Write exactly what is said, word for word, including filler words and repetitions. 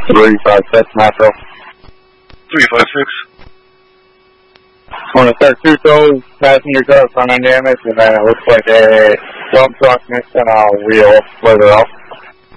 three five six Metro. three five six. On a start two toes, passenger car front end damage, and then it looks like a dump truck missing a wheel further up.